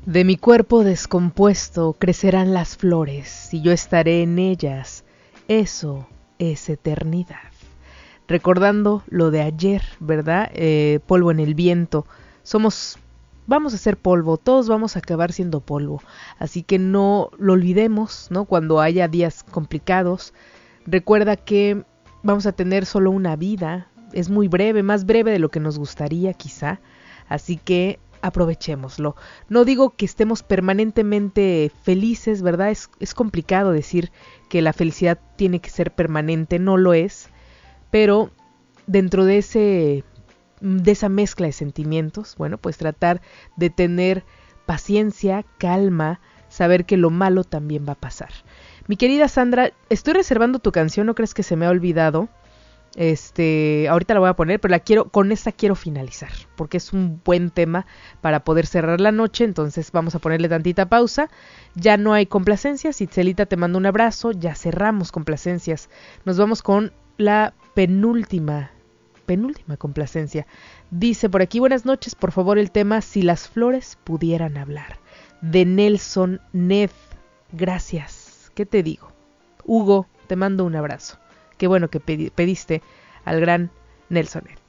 De mi cuerpo descompuesto crecerán las flores y yo estaré en ellas. Eso es eternidad. Recordando lo de ayer, ¿verdad? Polvo en el viento. Vamos a ser polvo, todos vamos a acabar siendo polvo. Así que no lo olvidemos, ¿no? Cuando haya días complicados, recuerda que vamos a tener solo una vida. Es muy breve, más breve de lo que nos gustaría quizá. Así que aprovechémoslo. No digo que estemos permanentemente felices, ¿verdad? Es complicado decir que la felicidad tiene que ser permanente, no lo es. Pero dentro de esa mezcla de sentimientos, bueno, pues tratar de tener paciencia, calma, saber que lo malo también va a pasar. Mi querida Sandra, estoy reservando tu canción, no crees que se me ha olvidado. Ahorita la voy a poner, pero con esta quiero finalizar, porque es un buen tema para poder cerrar la noche, entonces vamos a ponerle tantita pausa. Ya no hay complacencias, Itzelita, te mando un abrazo, ya cerramos complacencias. Nos vamos con la penúltima complacencia. Dice por aquí: buenas noches, por favor el tema Si las flores pudieran hablar, de Nelson Ned. Gracias, ¿qué te digo? Hugo, te mando un abrazo. Qué bueno que pediste al gran Nelson Ned.